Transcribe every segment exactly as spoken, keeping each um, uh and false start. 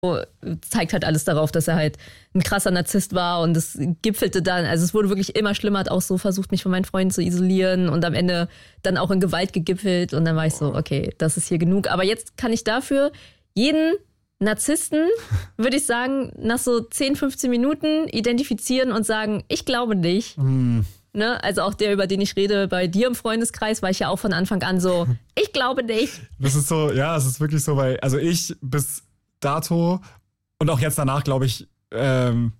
zeigt halt alles darauf, dass er halt ein krasser Narzisst war und es gipfelte dann, also es wurde wirklich immer schlimmer, hat auch so versucht, mich von meinen Freunden zu isolieren und am Ende dann auch in Gewalt gegipfelt und dann war ich so, okay, das ist hier genug. Aber jetzt kann ich dafür jeden Narzissten, würde ich sagen, nach so zehn, fünfzehn Minuten identifizieren und sagen, ich glaube nicht. Mm. Ne? Also auch der, über den ich rede, bei dir im Freundeskreis, war ich ja auch von Anfang an so, ich glaube nicht. Das ist so, ja, es ist wirklich so, weil, also ich bis dato und auch jetzt danach, glaube ich, ähm,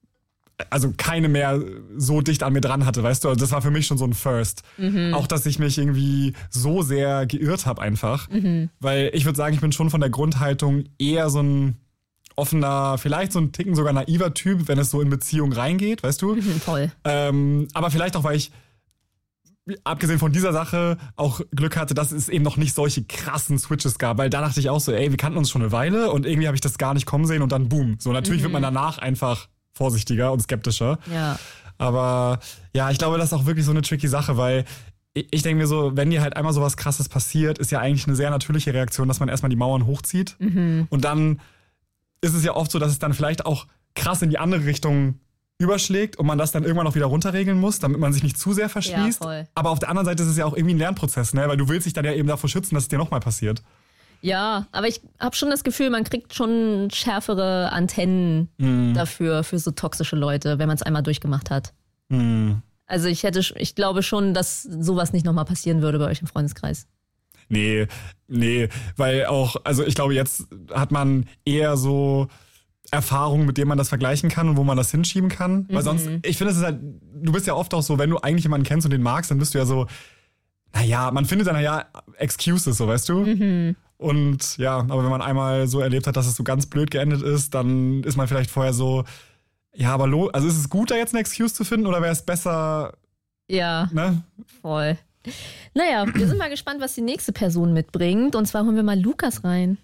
also keine mehr so dicht an mir dran hatte, weißt du? Also das war für mich schon so ein First. Mhm. Auch, dass ich mich irgendwie so sehr geirrt habe einfach. Mhm. Weil ich würde sagen, ich bin schon von der Grundhaltung eher so ein offener, vielleicht so ein Ticken sogar naiver Typ, wenn es so in Beziehung reingeht, weißt du? Mhm, voll. Ähm, aber vielleicht auch, weil ich abgesehen von dieser Sache auch Glück hatte, dass es eben noch nicht solche krassen Switches gab, weil da dachte ich auch so, ey, wir kannten uns schon eine Weile und irgendwie habe ich das gar nicht kommen sehen und dann boom. So, natürlich Mhm. wird man danach einfach vorsichtiger und skeptischer. Ja. Aber ja, ich glaube, das ist auch wirklich so eine tricky Sache, weil ich, ich denke mir so, wenn dir halt einmal sowas Krasses passiert, ist ja eigentlich eine sehr natürliche Reaktion, dass man erstmal die Mauern hochzieht Mhm. und dann ist es ja oft so, dass es dann vielleicht auch krass in die andere Richtung überschlägt und man das dann irgendwann auch wieder runterregeln muss, damit man sich nicht zu sehr verschließt. Ja, voll. Aber auf der anderen Seite ist es ja auch irgendwie ein Lernprozess, ne? Weil du willst dich dann ja eben davor schützen, dass es dir nochmal passiert. Ja, aber ich habe schon das Gefühl, man kriegt schon schärfere Antennen Mhm. dafür, für so toxische Leute, wenn man es einmal durchgemacht hat. Mhm. Also ich hätte, ich glaube schon, dass sowas nicht nochmal passieren würde bei euch im Freundeskreis. Nee, nee, weil auch, also ich glaube, jetzt hat man eher so Erfahrungen, mit denen man das vergleichen kann und wo man das hinschieben kann. Weil Mhm. sonst, ich finde, es ist halt, du bist ja oft auch so, wenn du eigentlich jemanden kennst und den magst, dann bist du ja so, naja, man findet dann ja Excuses, so, weißt du? Mhm. Und ja, aber wenn man einmal so erlebt hat, dass es so ganz blöd geendet ist, dann ist man vielleicht vorher so, ja, aber lo- also ist es gut, da jetzt eine Excuse zu finden oder wäre es besser, Ja, ne? voll. Naja, wir sind mal gespannt, was die nächste Person mitbringt. Und zwar holen wir mal Lukas rein.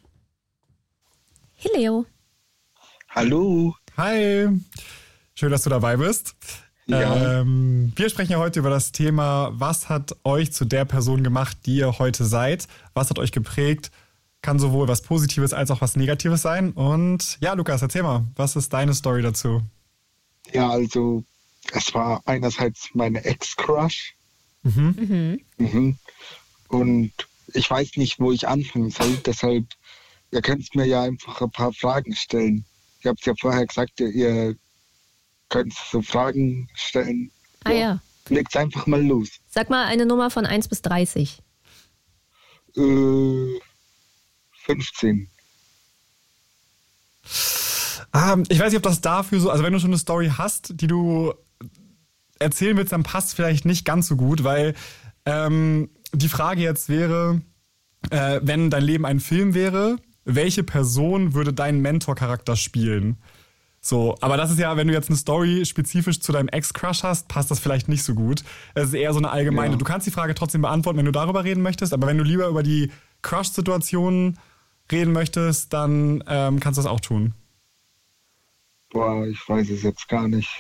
Hey Leo. Hallo. Hi, schön, dass du dabei bist. Ja. Ähm, wir sprechen ja heute über das Thema, was hat euch zu der Person gemacht, die ihr heute seid? Was hat euch geprägt? Kann sowohl was Positives als auch was Negatives sein. Und ja, Lukas, erzähl mal, was ist deine Story dazu? Ja, also es war einerseits meine Ex-Crush. Mhm. Mhm. Mhm. Und ich weiß nicht, wo ich anfangen soll. Deshalb, ihr könnt mir ja einfach ein paar Fragen stellen. Ich habe es ja vorher gesagt, ihr, ihr könnt so Fragen stellen. Ah ja. Legt's einfach mal los. Sag mal eine Nummer von eins bis dreißig. Äh, fünfzehn. Ah, ich weiß nicht, ob das dafür so, also wenn du schon eine Story hast, die du erzählen willst, dann passt vielleicht nicht ganz so gut, weil ähm, die Frage jetzt wäre, äh, wenn dein Leben ein Film wäre, welche Person würde deinen Mentor-Charakter spielen? So, aber das ist ja, wenn du jetzt eine Story spezifisch zu deinem Ex-Crush hast, passt das vielleicht nicht so gut. Es ist eher so eine allgemeine, Ja. du kannst die Frage trotzdem beantworten, wenn du darüber reden möchtest, aber wenn du lieber über die Crush-Situationen reden möchtest, dann ähm, kannst du das auch tun. Boah, ich weiß es jetzt gar nicht.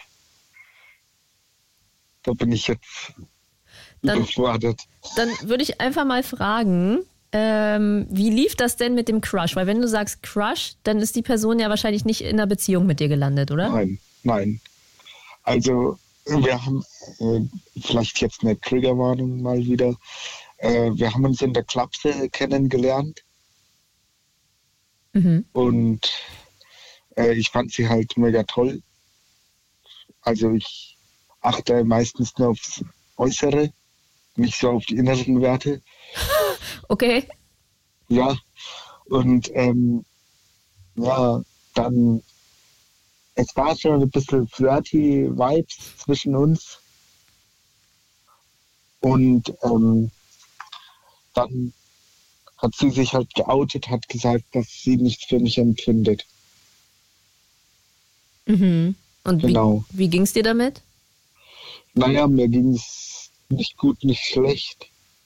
Da bin ich jetzt Dann- überfordert. Dann würde ich einfach mal fragen, ähm, wie lief das denn mit dem Crush? Weil wenn du sagst Crush, dann ist die Person ja wahrscheinlich nicht in einer Beziehung mit dir gelandet, oder? Nein, nein. Also wir haben äh, vielleicht jetzt eine Triggerwarnung mal wieder. Äh, wir haben uns in der Klapse kennengelernt Mhm. und äh, ich fand sie halt mega toll. Also ich achte meistens nur aufs Äußere, nicht so auf die inneren Werte. Okay. Ja, und ähm, ja, dann, es war schon ein bisschen flirty Vibes zwischen uns. Und ähm, dann hat sie sich halt geoutet, hat gesagt, dass sie nichts für mich empfindet. Mhm. Und Genau. wie, wie ging es dir damit? Naja, mir ging es nicht gut, nicht schlecht.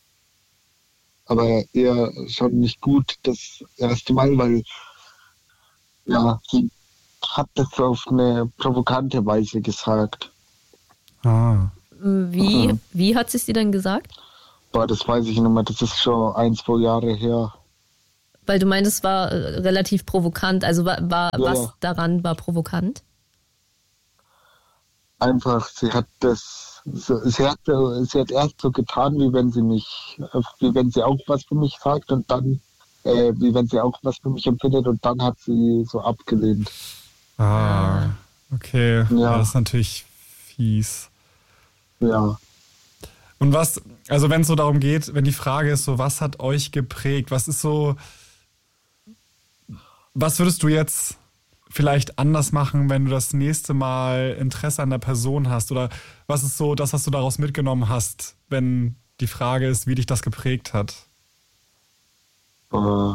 Aber eher schon nicht gut das erste Mal, weil ja, sie hat das auf eine provokante Weise gesagt. Ah. Wie, Mhm. wie hat sie es dir denn gesagt? Boah, das weiß ich nicht mehr, das ist schon ein, zwei Jahre her. Weil du meintest, es war äh, relativ provokant. Also war, war Ja, was ja. daran war provokant? Einfach, sie hat das, so, sie hat, äh, sie hat erst so getan, wie wenn sie mich, äh, wie wenn sie auch was für mich sagt und dann, äh, wie wenn sie auch was für mich empfindet und dann hat sie so abgelehnt. Ah, okay. Ja, Ja. das ist natürlich fies. Ja, Und was, also wenn es so darum geht, wenn die Frage ist, so, was hat euch geprägt? Was ist so, was würdest du jetzt vielleicht anders machen, wenn du das nächste Mal Interesse an der Person hast? Oder was ist so das, was du daraus mitgenommen hast, wenn die Frage ist, wie dich das geprägt hat? äh,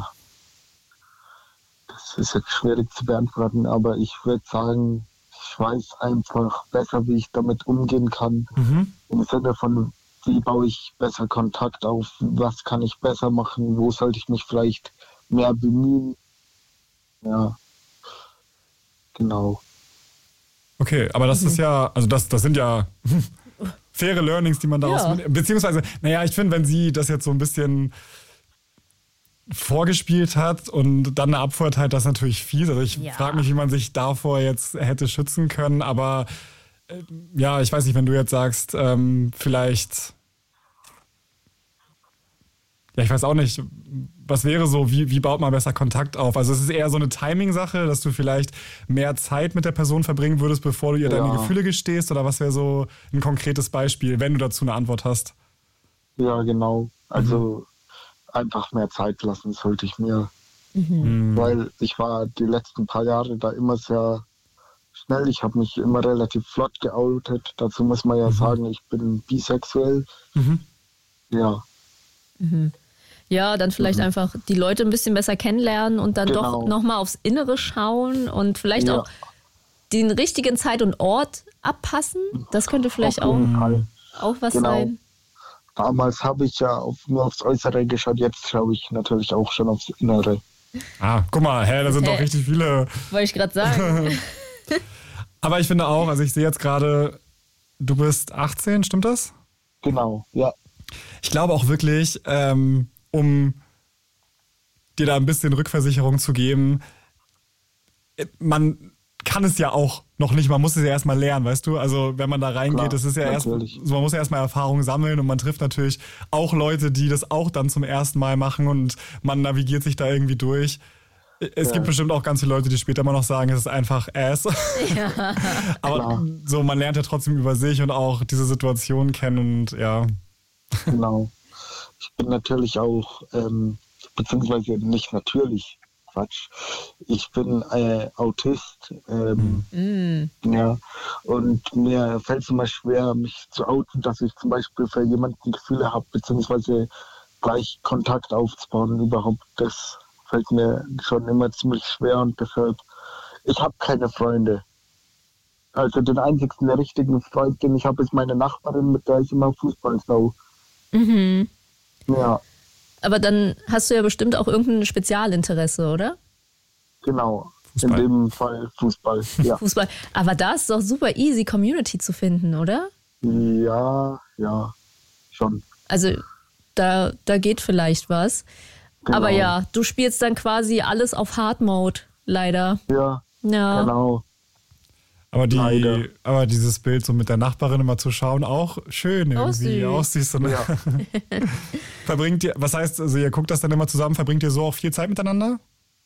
das ist jetzt schwierig zu beantworten, aber ich würde sagen, ich weiß einfach besser, wie ich damit umgehen kann. Mhm. Im Sinne von, wie baue ich besser Kontakt auf, was kann ich besser machen, wo sollte ich mich vielleicht mehr bemühen. Ja, genau. Okay, aber das ist ja, also das, das sind ja faire Learnings, die man daraus Ja. mit, beziehungsweise, naja, ich finde, wenn sie das jetzt so ein bisschen vorgespielt hat und dann eine Abfuhr hat, das ist natürlich fies. Also ich Ja. frage mich, wie man sich davor jetzt hätte schützen können, aber äh, ja, ich weiß nicht, wenn du jetzt sagst, ähm, vielleicht, ja, ich weiß auch nicht, was wäre so, wie, wie baut man besser Kontakt auf? Also es ist eher so eine Timing-Sache, dass du vielleicht mehr Zeit mit der Person verbringen würdest, bevor du ihr deine Ja. Gefühle gestehst, oder was wäre so ein konkretes Beispiel, wenn du dazu eine Antwort hast? Ja, genau. Also einfach mehr Zeit lassen sollte ich mir, Hm. weil ich war die letzten paar Jahre da immer sehr schnell. Ich habe mich immer relativ flott geoutet. Dazu muss man ja sagen, ich bin bisexuell. Mhm. Ja, Ja, dann vielleicht einfach die Leute ein bisschen besser kennenlernen und dann Genau. doch nochmal aufs Innere schauen und vielleicht Ja. auch den richtigen Zeit und Ort abpassen. Das könnte vielleicht auf auch, jeden Fall. auch was Genau. sein. Damals habe ich ja auf, nur aufs Äußere geschaut, jetzt schaue ich natürlich auch schon aufs Innere. Ah, guck mal, hä, da sind doch Hä? richtig viele. Wollte ich gerade sagen. Aber ich finde auch, also ich sehe jetzt gerade, du bist achtzehn, stimmt das? Genau, ja. Ich glaube auch wirklich, ähm, um dir da ein bisschen Rückversicherung zu geben, äh, man kann es ja auch noch nicht, man muss es ja erstmal lernen, weißt du? Also wenn man da reingeht, Klar, das ist ja erst, natürlich. so, man muss ja erstmal Erfahrung sammeln und man trifft natürlich auch Leute, die das auch dann zum ersten Mal machen und man navigiert sich da irgendwie durch. Es Ja. gibt bestimmt auch ganz viele Leute, die später immer noch sagen, es ist einfach Ass. Aber Klar. so, man lernt ja trotzdem über sich und auch diese Situation kennen und ja. Genau. Ich bin natürlich auch, ähm, beziehungsweise nicht natürlich, Quatsch. Ich bin äh, Autist, ähm, ja, und mir fällt es immer schwer, mich zu outen, dass ich zum Beispiel für jemanden Gefühle habe, beziehungsweise gleich Kontakt aufzubauen überhaupt. Das fällt mir schon immer ziemlich schwer und deshalb, ich habe keine Freunde. Also den einzigsten richtigen Freund, den ich habe, ist meine Nachbarin, mit der ich immer Fußball schaue. Mhm. Ja, Aber dann hast du ja bestimmt auch irgendein Spezialinteresse, oder? genau. Fußball. In dem Fall Fußball. Ja, Fußball. Aber da ist doch super easy, Community zu finden, oder? ja, ja, schon. Also da, da geht vielleicht was. Genau. Aber ja, du spielst dann quasi alles auf Hard Mode, leider. Ja, Ja. genau. Aber, die, Leider. aber dieses Bild so mit der Nachbarin immer zu schauen, auch schön irgendwie. süß. Auch süß. So, ne? Ja. Verbringt ihr, was heißt, also ihr guckt das dann immer zusammen, verbringt ihr so auch viel Zeit miteinander?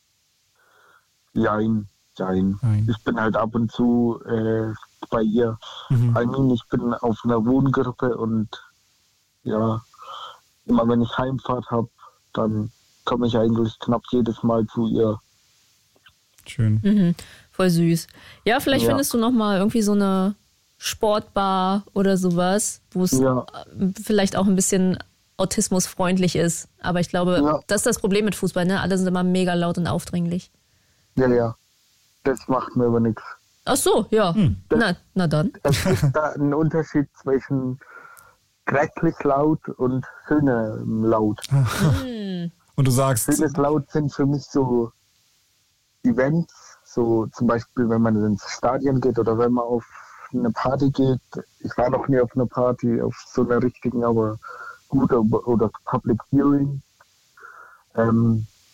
Jein, jein. Nein. Ich bin halt ab und zu äh, bei ihr. Mhm. I mean, ich bin auf einer Wohngruppe und ja, immer wenn ich Heimfahrt habe, dann komme ich eigentlich knapp jedes Mal zu ihr. Schön. Mhm. Voll süß. Ja, vielleicht Ja. findest du noch mal irgendwie so eine Sportbar oder sowas, wo es Ja. äh, vielleicht auch ein bisschen autismusfreundlich ist. Aber ich glaube, Ja. das ist das Problem mit Fußball, ne? Alle sind immer mega laut und aufdringlich. Ja, ja. Das macht mir aber nichts. Ach so, ja. Hm. Na, na dann. Es gibt da einen Unterschied zwischen grässlich laut und schöne laut. Und du sagst, Schönes laut sind für mich so Events, so zum Beispiel, wenn man ins Stadion geht oder wenn man auf eine Party geht. Ich war noch nie auf einer Party, auf so einer richtigen, aber gut, oder Public Viewing. Ähm,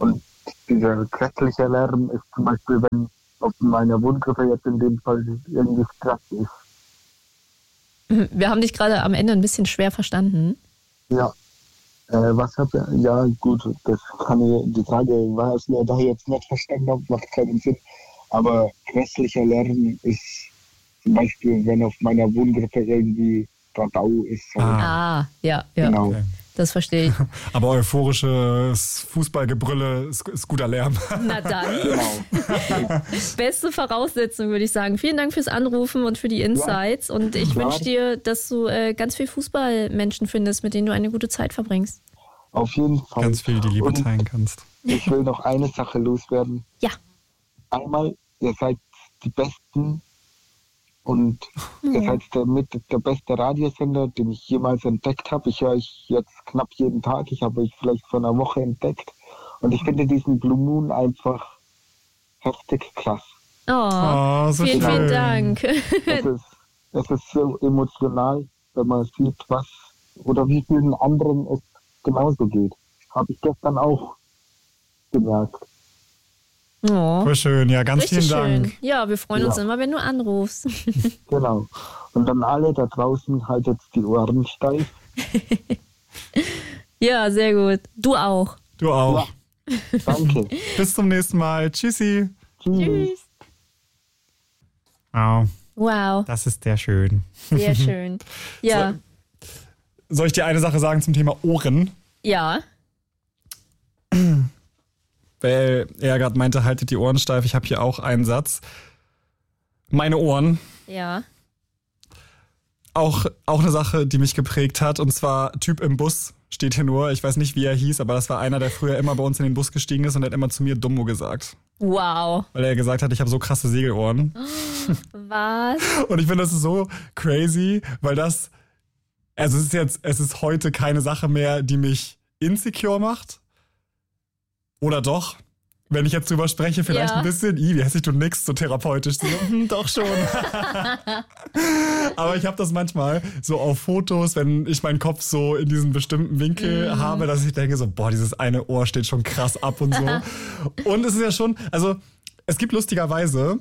Und dieser grässliche Lärm ist zum Beispiel, wenn auf meiner Wohngruppe jetzt in dem Fall irgendwie Stress ist. Wir haben dich gerade am Ende ein bisschen schwer verstanden. Ja. Äh, was habt ihr? Ja, gut, das kann ich, die Frage war, was mir da jetzt nicht verstanden habe, macht keinen Sinn. Aber grässlicher Lärm ist zum Beispiel, wenn auf meiner Wohngruppe irgendwie Radau ist. Ah, ah ja, ja. Genau. Okay. Das verstehe ich. Aber euphorisches Fußballgebrülle ist, ist guter Lärm. Na dann. Genau. Beste Voraussetzung, würde ich sagen. Vielen Dank fürs Anrufen und für die Insights. Ja. Und ich ja. wünsche dir, dass du äh, ganz viel Fußballmenschen findest, mit denen du eine gute Zeit verbringst. Auf jeden Fall. Ganz viel die Liebe und teilen kannst. Ich will noch eine Sache loswerden. Ja. Einmal, ihr seid die Besten und mhm. ihr seid der, mit der beste Radiosender, den ich jemals entdeckt habe. Ich höre euch jetzt knapp jeden Tag. Ich habe euch vielleicht vor einer Woche entdeckt. Und ich finde diesen Blue Moon einfach heftig krass. Oh, oh so vielen, schön. vielen Dank. Es ist, es ist so emotional, wenn man sieht, was oder wie vielen anderen es genauso geht. Habe ich gestern auch gemerkt. Oh. Voll schön, ja, ganz Richtig vielen Dank. Schön. Ja, wir freuen uns ja. immer, wenn du anrufst. Genau. Und dann alle da draußen haltet die Ohren steif. Ja, sehr gut. Du auch. Du auch. Ja. Danke. Bis zum nächsten Mal. Tschüssi. Tschüss. Wow. Wow. Das ist sehr schön. Sehr schön. Ja. So, soll ich dir eine Sache sagen zum Thema Ohren? Ja. Weil er gerade meinte, haltet die Ohren steif. Ich habe hier auch einen Satz. Meine Ohren. Ja. Auch, auch eine Sache, die mich geprägt hat. Und zwar Typ im Bus steht hier nur. Ich weiß nicht, wie er hieß, aber das war einer, der früher immer bei uns in den Bus gestiegen ist und hat immer zu mir Dummo gesagt. Wow. Weil er gesagt hat, ich habe so krasse Segelohren. Was? Und ich finde das ist so crazy, weil das, also es ist jetzt, es ist heute keine Sache mehr, die mich insecure macht. Oder doch? Wenn ich jetzt drüber spreche, vielleicht ja. ein bisschen, i, wie hässlich du nix, so therapeutisch. So, hm, doch schon. Aber ich habe das manchmal so auf Fotos, wenn ich meinen Kopf so in diesem bestimmten Winkel mm. habe, dass ich denke so, boah, dieses eine Ohr steht schon krass ab und so. Und es ist ja schon, also es gibt lustigerweise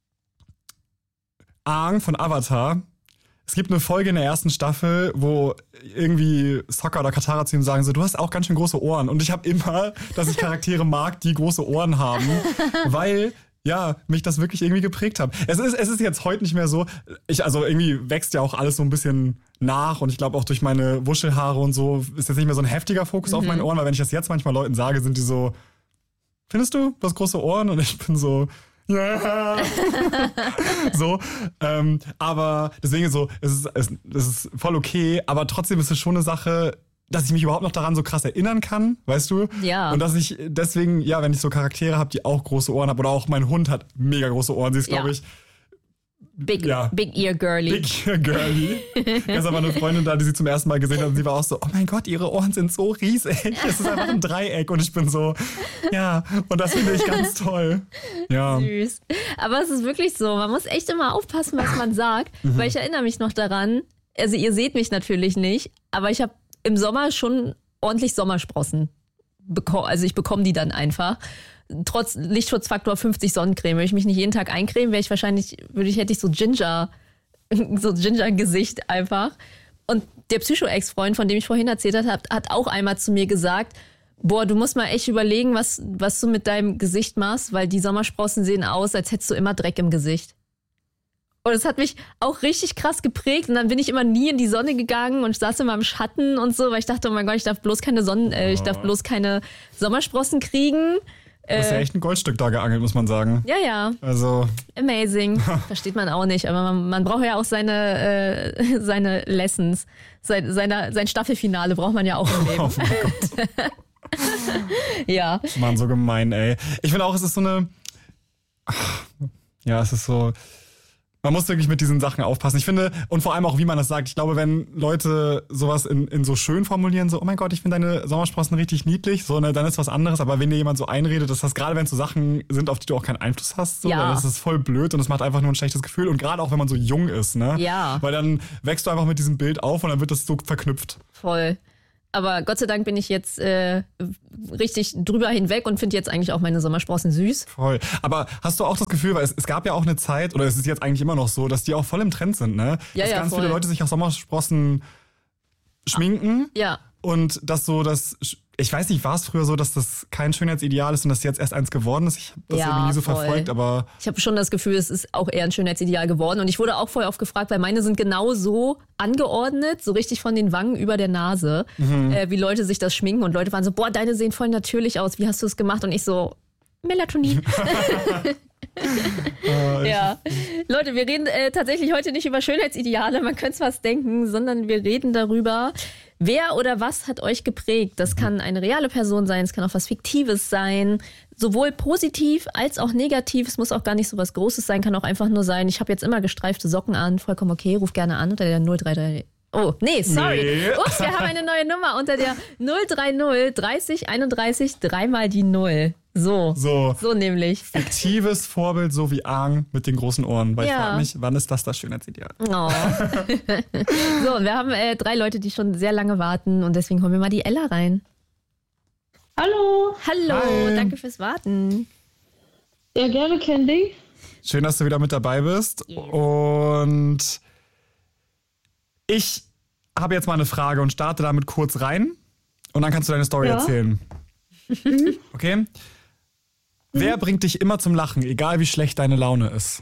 Aang von Avatar. Es gibt eine Folge in der ersten Staffel, wo irgendwie Sokka oder Katara zu ihm sagen so, du hast auch ganz schön große Ohren. Und ich habe immer, dass ich Charaktere mag, die große Ohren haben, weil, ja, mich das wirklich irgendwie geprägt hat. Es ist, es ist jetzt heute nicht mehr so, ich, also irgendwie wächst ja auch alles so ein bisschen nach und ich glaube auch durch meine Wuschelhaare und so ist jetzt nicht mehr so ein heftiger Fokus mhm. auf meinen Ohren, weil wenn ich das jetzt manchmal Leuten sage, sind die so, findest du, du hast große Ohren? Und ich bin so, ja. So, ähm, aber deswegen so, es ist, es, es ist voll okay, aber trotzdem ist es schon eine Sache, dass ich mich überhaupt noch daran so krass erinnern kann, weißt du? Ja. Und dass ich deswegen, ja, wenn ich so Charaktere habe, die auch große Ohren haben, oder auch mein Hund hat mega große Ohren, sie ist, glaube ja. ich, Big, ja. Big Ear Girly. Big Ear Girly. Gestern war eine Freundin da, die sie zum ersten Mal gesehen hat und sie war auch so, oh mein Gott, ihre Ohren sind so riesig. Das ist einfach ein Dreieck und ich bin so, ja, und das finde ich ganz toll. Ja. Süß. Aber es ist wirklich so, man muss echt immer aufpassen, was man sagt, mhm. weil ich erinnere mich noch daran, also ihr seht mich natürlich nicht, aber ich habe im Sommer schon ordentlich Sommersprossen bekommen, also ich bekomme die dann einfach. Trotz Lichtschutzfaktor fünfzig Sonnencreme. Würde ich mich nicht jeden Tag eincremen, wäre ich wahrscheinlich, würde ich, hätte ich so Ginger, so Ginger-Gesicht einfach. Und der Psycho-Ex-Freund, von dem ich vorhin erzählt habe, hat auch einmal zu mir gesagt, boah, du musst mal echt überlegen, was, was du mit deinem Gesicht machst, weil die Sommersprossen sehen aus, als hättest du immer Dreck im Gesicht. Und es hat mich auch richtig krass geprägt. Und dann bin ich immer nie in die Sonne gegangen und saß immer im Schatten und so, weil ich dachte, oh mein Gott, ich darf bloß keine Sonnen, äh, ich darf bloß keine Sommersprossen kriegen. Du hast ja echt ein Goldstück da geangelt, muss man sagen. Ja, ja. Also. Amazing. Versteht man auch nicht. Aber man, man braucht ja auch seine, äh, seine Lessons. Sein, seine, sein Staffelfinale braucht man ja auch im Leben. Oh mein Gott. Ja. Mann, so gemein, ey. Ich finde auch, es ist so eine. Ja, es ist so. Man muss wirklich mit diesen Sachen aufpassen. Ich finde, und vor allem auch, wie man das sagt, ich glaube, wenn Leute sowas in, in so schön formulieren, so, oh mein Gott, ich finde deine Sommersprossen richtig niedlich, so, ne, dann ist was anderes. Aber wenn dir jemand so einredet, dass das gerade, wenn es so Sachen sind, auf die du auch keinen Einfluss hast, so, ja. dann ist es voll blöd und es macht einfach nur ein schlechtes Gefühl. Und gerade auch, wenn man so jung ist, ne? Ja. Weil dann wächst du einfach mit diesem Bild auf und dann wird das so verknüpft. Voll. Aber Gott sei Dank bin ich jetzt äh, richtig drüber hinweg und finde jetzt eigentlich auch meine Sommersprossen süß. Voll. Aber hast du auch das Gefühl, weil es, es gab ja auch eine Zeit, oder es ist jetzt eigentlich immer noch so, dass die auch voll im Trend sind, ne? Ja, dass ja, ganz voll. viele Leute sich auch Sommersprossen schminken. Ja. Und dass so das, ich weiß nicht, war es früher so, dass das kein Schönheitsideal ist und dass jetzt erst eins geworden ist? Ich habe das Ja, irgendwie nie so voll. verfolgt, aber... Ich habe schon das Gefühl, es ist auch eher ein Schönheitsideal geworden. Und ich wurde auch vorher oft gefragt, weil meine sind genau so angeordnet, so richtig von den Wangen über der Nase, Mhm. äh, wie Leute sich das schminken. Und Leute waren so, boah, deine sehen voll natürlich aus. Wie hast du es gemacht? Und ich so, Melatonin. Äh, Ja. Leute, wir reden äh, tatsächlich heute nicht über Schönheitsideale, man könnte es fast denken, sondern wir reden darüber, wer oder was hat euch geprägt. Das kann eine reale Person sein, es kann auch was Fiktives sein, sowohl positiv als auch negativ. Es muss auch gar nicht so was Großes sein, kann auch einfach nur sein, ich habe jetzt immer gestreifte Socken an, vollkommen okay, ruf gerne an unter der null drei drei. Oh, nee, sorry. Nee. Ups, wir haben eine neue Nummer unter der null drei null dreißig einunddreißig dreimal die Null. So. So. So nämlich. Fiktives Vorbild, so wie Aang mit den großen Ohren. Weil ich Ja. frage mich, wann ist das das Schönheitsideal? Oh. So, und wir haben äh, drei Leute, die schon sehr lange warten und deswegen holen wir mal die Ella rein. Hallo. Hallo, Hi. danke fürs Warten. Ja, gerne, Candy. Schön, dass du wieder mit dabei bist. Yes. Und ich habe jetzt mal eine Frage und starte damit kurz rein. Und dann kannst du deine Story Ja. erzählen. Okay? Wer bringt dich immer zum Lachen, egal wie schlecht deine Laune ist?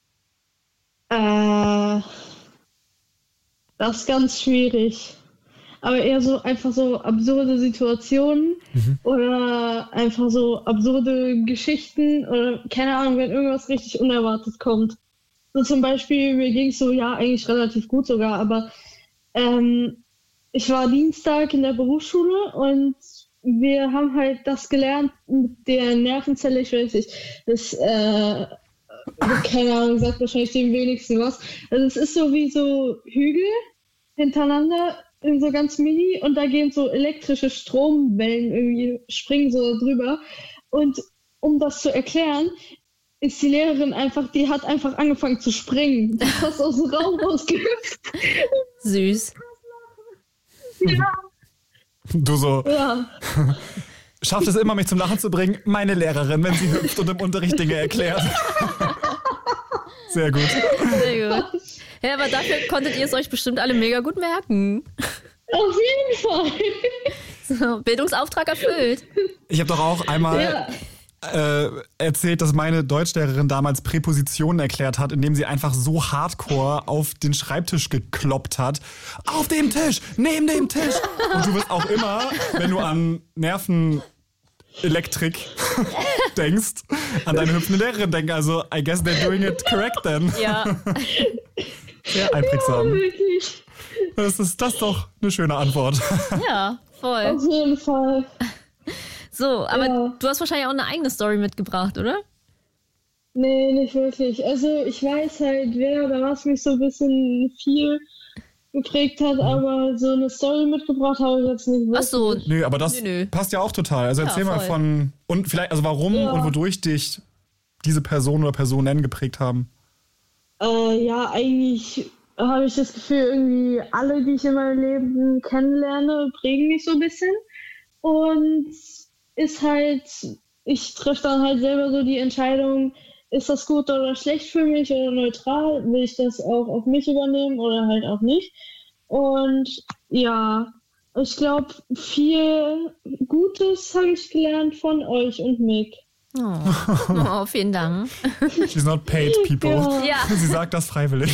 Äh, das ist ganz schwierig. Aber eher so einfach so absurde Situationen oder einfach so absurde Geschichten oder keine Ahnung, wenn irgendwas richtig unerwartet kommt. So zum Beispiel, mir ging es so, ja, eigentlich relativ gut sogar, aber ähm, ich war Dienstag in der Berufsschule und wir haben halt das gelernt mit der Nervenzelle, ich weiß nicht, das, äh, keine Ahnung, sagt wahrscheinlich dem wenigsten was. Also es ist so wie so Hügel hintereinander in so ganz mini und da gehen so elektrische Stromwellen irgendwie, springen so drüber. Und um das zu erklären, ist die Lehrerin einfach, die hat einfach angefangen zu springen. Die ist fast aus dem Raum rausgehüpft. Süß. Ja, Du so, ja. schafft es immer, mich zum Lachen zu bringen? Meine Lehrerin, wenn sie hüpft und im Unterricht Dinge erklärt. Sehr gut. Sehr gut. Ja, aber dafür konntet ihr es euch bestimmt alle mega gut merken. Auf jeden Fall. So, Bildungsauftrag erfüllt. Ich habe doch auch einmal Ja. äh, erzählt, dass meine Deutschlehrerin damals Präpositionen erklärt hat, indem sie einfach so hardcore auf den Schreibtisch gekloppt hat. Auf dem Tisch, neben dem Tisch. Und du wirst auch immer, wenn du an Nervenelektrik denkst, an deine hüpfende Lehrerin denken. Also, I guess they're doing it correct then. Ja. Sehr einprägsam. Wirklich. Das ist das ist doch eine schöne Antwort. Ja, voll. Auf jeden Fall. So, aber Ja. du hast wahrscheinlich auch eine eigene Story mitgebracht, oder? Nee, nicht wirklich. Also ich weiß halt, wer oder was mich so ein bisschen viel geprägt hat, aber so eine Story mitgebracht habe ich jetzt nicht Ach wirklich. so. Nö, aber das Nö, nö. passt ja auch total. Also Ja, erzähl mal voll. von, und vielleicht, also warum Ja. und wodurch dich diese Person oder Personen geprägt haben. Äh, ja, eigentlich habe ich das Gefühl, irgendwie alle, die ich in meinem Leben kennenlerne, prägen mich so ein bisschen. Und ist halt, ich treffe dann halt selber so die Entscheidung, ist das gut oder schlecht für mich oder neutral? Will ich das auch auf mich übernehmen oder halt auch nicht? Und ja, ich glaube, viel Gutes habe ich gelernt von euch und Mick. Oh, oh vielen Dank. She's not paid, people. Ja. Ja. Sie sagt das freiwillig.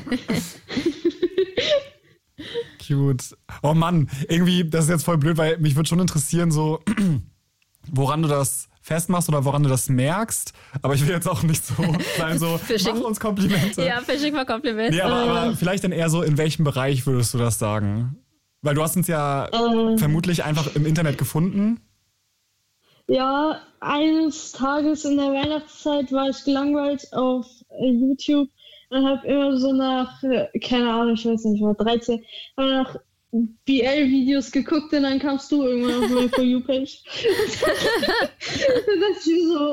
Cute. Oh Mann, irgendwie, das ist jetzt voll blöd, weil mich würde schon interessieren, so, woran du das festmachst oder woran du das merkst. Aber ich will jetzt auch nicht so sein, so, Fishing. mach uns Komplimente. Ja, Fishing for Compliment. Nee, aber, aber vielleicht dann eher so, in welchem Bereich würdest du das sagen? Weil du hast uns ja Ähm. vermutlich einfach im Internet gefunden. Ja, eines Tages in der Weihnachtszeit war ich gelangweilt auf äh, YouTube und habe immer so nach, äh, keine Ahnung, ich weiß nicht, war dreizehn, habe nach B L-Videos geguckt und dann kamst du irgendwann auf meine For You-Page. Und dann dachte ich mir so,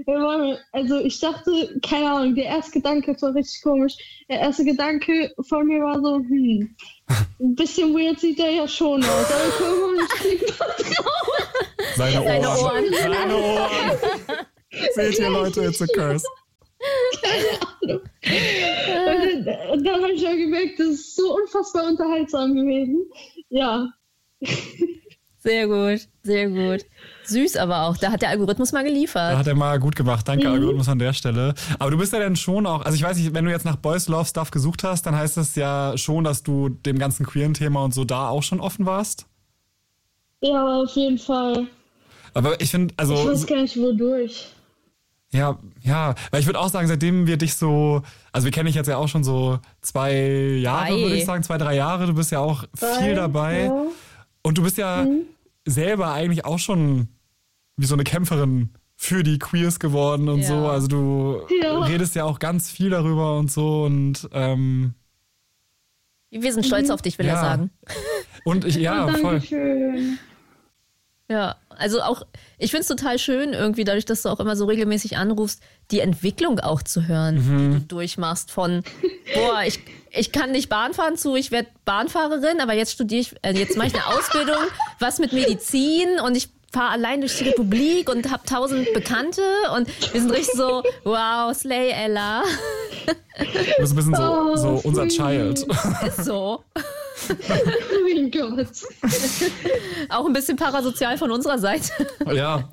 wir waren, also ich dachte, keine Ahnung, der erste Gedanke war richtig komisch. Der erste Gedanke von mir war so, hm, ein bisschen weird sieht der ja schon aus. Aber komisch, Seine Seine Ohren. Ohren. Seine Ohren. Seht ihr, Leute, it's a curse. keine Ahnung. Und dann, und dann habe ich auch gemerkt, das ist so unfassbar unterhaltsam gewesen. Ja. Sehr gut, sehr gut. Süß aber auch. Da hat der Algorithmus mal geliefert. Da hat er mal gut gemacht. Danke, mhm. Algorithmus an der Stelle. Aber du bist ja dann schon auch, also ich weiß nicht, wenn du jetzt nach Boys Love Stuff gesucht hast, dann heißt das ja schon, dass du dem ganzen queeren Thema und so da auch schon offen warst? Ja, auf jeden Fall. Aber ich finde, also... Ich weiß gar nicht, wodurch. Ja, ja, weil ich würde auch sagen, seitdem wir dich so, also wir kennen dich jetzt ja auch schon so zwei Jahre, Drei. würde ich sagen, zwei, drei Jahre, du bist ja auch Drei, viel dabei ja. und du bist ja Mhm. selber eigentlich auch schon wie so eine Kämpferin für die Queers geworden und Ja. so, also du Ja. redest ja auch ganz viel darüber und so und ähm, Wir sind stolz auf dich, will Ja. er sagen. und ich, ja, oh, voll. Dankeschön. Ja, also auch, ich finde es total schön, irgendwie dadurch, dass du auch immer so regelmäßig anrufst, die Entwicklung auch zu hören, Mhm. die du durchmachst von, boah, ich, ich kann nicht Bahn fahren zu, ich werde Bahnfahrerin, aber jetzt studiere ich, äh, jetzt mache ich eine Ausbildung, was mit Medizin und ich fahre allein durch die Republik und habe tausend Bekannte und wir sind richtig so, wow, Slay Ella, Du bist ein bisschen so, Oh, so unser sweet. Child. ist so. Oh mein Gott. Auch ein bisschen parasozial von unserer Seite. Ja.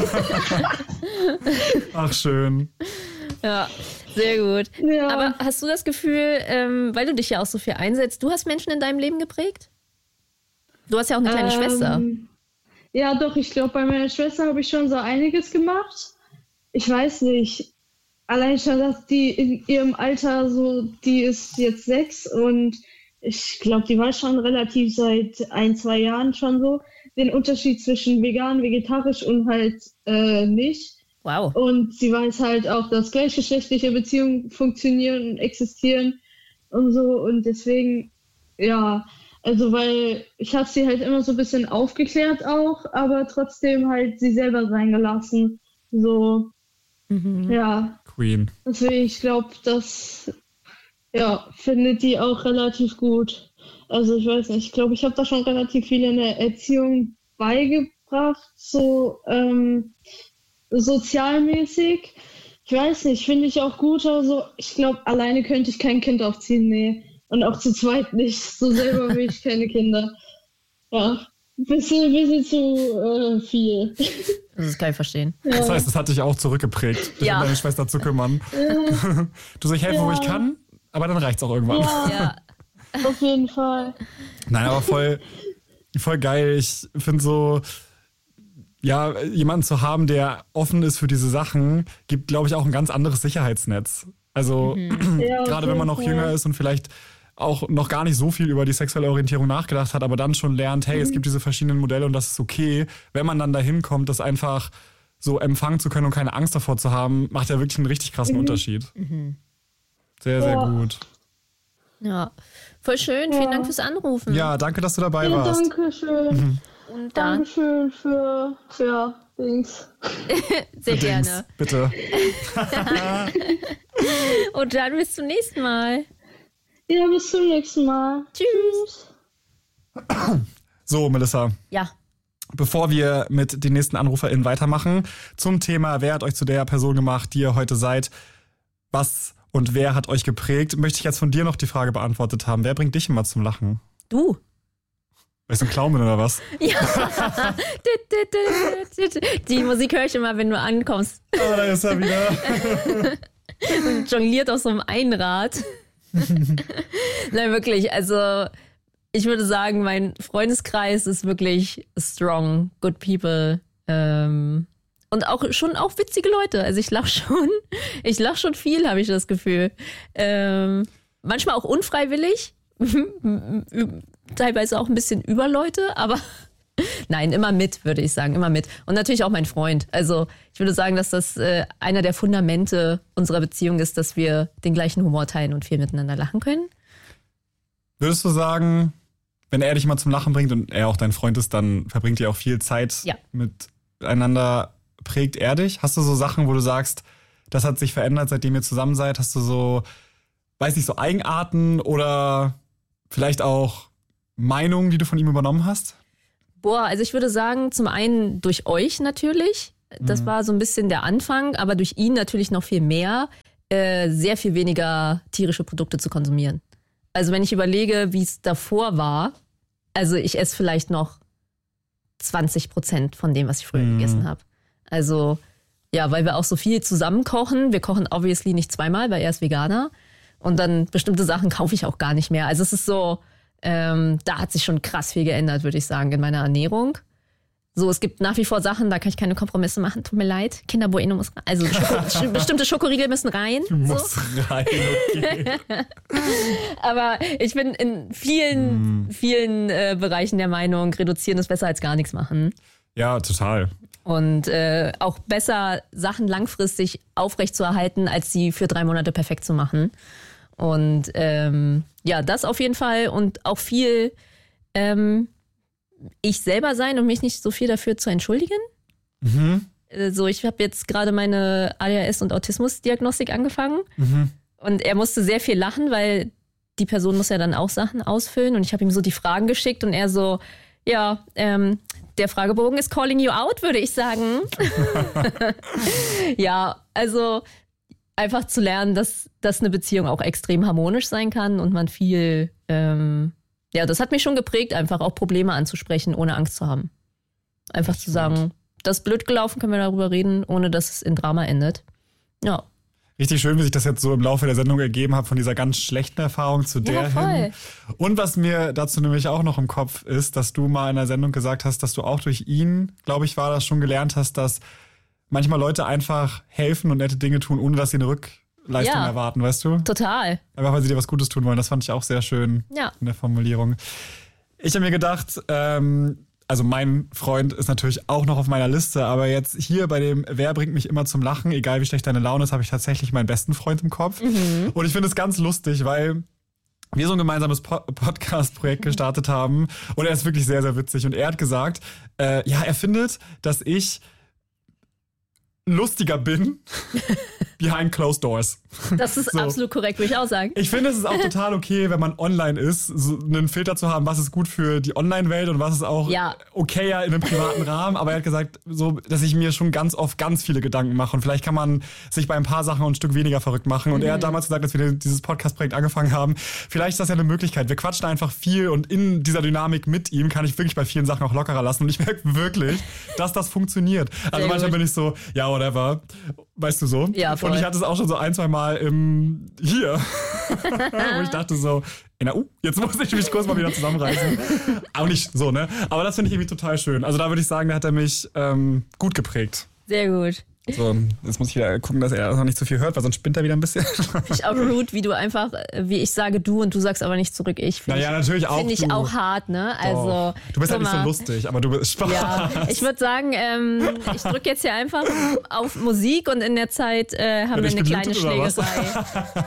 Ach, schön. Ja, sehr gut. Ja. Aber hast du das Gefühl, ähm, weil du dich ja auch so viel einsetzt, du hast Menschen in deinem Leben geprägt? Du hast ja auch eine kleine Ähm, Schwester. Ja, doch, ich glaube, bei meiner Schwester habe ich schon so einiges gemacht. Ich weiß nicht. Allein schon, dass die in ihrem Alter so, die ist jetzt sechs und ich glaube, die war schon relativ seit ein, zwei Jahren schon so, den Unterschied zwischen vegan, vegetarisch und halt äh, nicht. Wow. Und sie weiß halt auch, dass gleichgeschlechtliche Beziehungen funktionieren und existieren und so. Und deswegen, ja, also weil ich habe sie halt immer so ein bisschen aufgeklärt auch, aber trotzdem halt sie selber sein gelassen. So, Mhm. ja. Queen. Deswegen, ich glaube, das ja, findet die auch relativ gut. Also ich weiß nicht, ich glaube, ich habe da schon relativ viel in der Erziehung beigebracht, so ähm, sozialmäßig. Ich weiß nicht, finde ich auch gut, also ich glaube, alleine könnte ich kein Kind aufziehen, nee. Und auch zu zweit nicht. So selber will ich keine Kinder. Ja, ein bisschen, bisschen zu äh, viel. Das kann ich verstehen. Das heißt, das hat dich auch zurückgeprägt, dich Ja. um deine Schwester zu kümmern. Du soll ich helfen, wo ich kann, aber dann reicht's auch irgendwann. Ja, Auf jeden Fall. Nein, aber voll, voll geil. Ich finde so, ja, jemanden zu haben, der offen ist für diese Sachen, gibt, glaube ich, auch ein ganz anderes Sicherheitsnetz. Also, Ja, auf gerade wenn man noch jeden Fall. jünger ist und vielleicht auch noch gar nicht so viel über die sexuelle Orientierung nachgedacht hat, aber dann schon lernt, hey, es gibt diese verschiedenen Modelle und das ist okay. Wenn man dann dahin kommt, das einfach so empfangen zu können und keine Angst davor zu haben, macht ja wirklich einen richtig krassen Unterschied. Sehr, sehr Ja. gut. ja. Voll schön. Vielen Dank fürs Anrufen. Ja, danke, dass du dabei Ja, warst. danke schön. Und dann Dankeschön für, für Dings. sehr Dings, gerne. Bitte. Und dann bis zum nächsten Mal. Ja, bis zum nächsten Mal. Tschüss. So, Melissa. Ja. Bevor wir mit den nächsten AnruferInnen weitermachen, zum Thema, wer hat euch zu der Person gemacht, die ihr heute seid, was und wer hat euch geprägt, möchte ich jetzt von dir noch die Frage beantwortet haben. Wer bringt dich immer zum Lachen? Du. Weil ich so ein Clown bin oder was? Ja. Die Musik höre ich immer, wenn du ankommst. Ah, da ist er wieder. Und jongliert auf so einem Einrad. Nein, wirklich. Also, ich würde sagen, mein Freundeskreis ist wirklich strong, good people. Ähm, und auch schon auch witzige Leute. Also, ich lache schon. Ich lache schon viel, habe ich das Gefühl. Ähm, manchmal auch unfreiwillig. Teilweise auch ein bisschen über Leute, aber nein, immer mit, würde ich sagen, immer mit. Und natürlich auch mein Freund. Also ich würde sagen, dass das äh, einer der Fundamente unserer Beziehung ist, dass wir den gleichen Humor teilen und viel miteinander lachen können. Würdest du sagen, wenn er dich mal zum Lachen bringt und er auch dein Freund ist, dann verbringt ihr auch viel Zeit Ja. miteinander prägt er dich? Hast du so Sachen, wo du sagst, das hat sich verändert, seitdem ihr zusammen seid? Hast du so, weiß nicht, so Eigenarten oder vielleicht auch Meinungen, die du von ihm übernommen hast? Boah, also ich würde sagen, zum einen durch euch natürlich. Das mhm. war so ein bisschen der Anfang, aber durch ihn natürlich noch viel mehr, äh, sehr viel weniger tierische Produkte zu konsumieren. Also wenn ich überlege, wie es davor war, also ich esse vielleicht noch zwanzig Prozent von dem, was ich früher mhm. gegessen habe. Also ja, weil wir auch so viel zusammen kochen. Wir kochen obviously nicht zweimal, weil er ist Veganer. Und dann bestimmte Sachen kaufe ich auch gar nicht mehr. Also es ist so, ähm, da hat sich schon krass viel geändert, würde ich sagen, in meiner Ernährung. So, es gibt nach wie vor Sachen, da kann ich keine Kompromisse machen. Tut mir leid. Kinder Bueno muss rein. Also Schoko, bestimmte Schokoriegel müssen rein. So. Muss rein, okay. Aber ich bin in vielen, mm. vielen äh, Bereichen der Meinung, reduzieren ist besser als gar nichts machen. Ja, total. Und äh, auch besser, Sachen langfristig aufrechtzuerhalten, als sie für drei Monate perfekt zu machen. Und ähm, ja, das auf jeden Fall. Und auch viel ähm, ich selber sein und mich nicht so viel dafür zu entschuldigen. Mhm. So, ich habe jetzt gerade meine A D H S- und Autismusdiagnostik angefangen. Mhm. Und er musste sehr viel lachen, weil die Person muss ja dann auch Sachen ausfüllen. Und ich habe ihm so die Fragen geschickt und er so, ja, ähm, der Fragebogen ist calling you out, würde ich sagen. Ja, also einfach zu lernen, dass, dass eine Beziehung auch extrem harmonisch sein kann und man viel, ähm, ja, das hat mich schon geprägt, einfach auch Probleme anzusprechen, ohne Angst zu haben. Einfach zu sagen, das ist blöd gelaufen, können wir darüber reden, ohne dass es in Drama endet. Ja. Richtig schön, wie sich das jetzt so im Laufe der Sendung ergeben hat, von dieser ganz schlechten Erfahrung zu der ja, voll. hin. Und was mir dazu nämlich auch noch im Kopf ist, dass du mal in der Sendung gesagt hast, dass du auch durch ihn, glaube ich, war das schon gelernt hast, dass manchmal Leute einfach helfen und nette Dinge tun, ohne dass sie eine Rückleistung ja, erwarten, weißt du? Total. Einfach, weil sie dir was Gutes tun wollen. Das fand ich auch sehr schön ja. in der Formulierung. Ich habe mir gedacht, ähm, also mein Freund ist natürlich auch noch auf meiner Liste, aber jetzt hier bei dem Wer bringt mich immer zum Lachen, egal wie schlecht deine Laune ist, habe ich tatsächlich meinen besten Freund im Kopf. Mhm. Und ich finde es ganz lustig, weil wir so ein gemeinsames Po- Podcast-Projekt gestartet haben und er ist wirklich sehr, sehr witzig. Und er hat gesagt, äh, ja, er findet, dass ich lustiger bin behind closed doors. Das ist so. Absolut korrekt, würde ich auch sagen. Ich finde, es ist auch total okay, wenn man online ist, so einen Filter zu haben, was ist gut für die Online-Welt und was ist auch ja. okayer in einem privaten Rahmen. Aber er hat gesagt, so, dass ich mir schon ganz oft ganz viele Gedanken mache und vielleicht kann man sich bei ein paar Sachen ein Stück weniger verrückt machen. Und mhm. er hat damals gesagt, als wir dieses Podcast-Projekt angefangen haben, vielleicht ist das ja eine Möglichkeit. Wir quatschen einfach viel und in dieser Dynamik mit ihm kann ich wirklich bei vielen Sachen auch lockerer lassen und ich merke wirklich, dass das funktioniert. Also Sehr manchmal gut. bin ich so, ja, whatever. Weißt du so? Ja, voll. Und ich hatte es auch schon so ein, zwei Mal im hier, wo ich dachte so, na, uh, jetzt muss ich mich kurz mal wieder zusammenreißen. Auch nicht so, ne? Aber das finde ich irgendwie total schön. Also da würde ich sagen, da hat er mich ähm, gut geprägt. Sehr gut. So, jetzt muss ich wieder gucken, dass er noch nicht zu viel hört, weil sonst spinnt er wieder ein bisschen. Finde ich auch rude, wie du einfach, wie ich sage du und du sagst aber nicht zurück ich. Finde naja, natürlich auch Finde ich du. auch hart, ne? Also, du bist halt nicht so lustig, aber du bist Spaß. Ja, ich würde sagen, ähm, ich drücke jetzt hier einfach auf Musik und in der Zeit äh, haben wir eine kleine Schlägerei.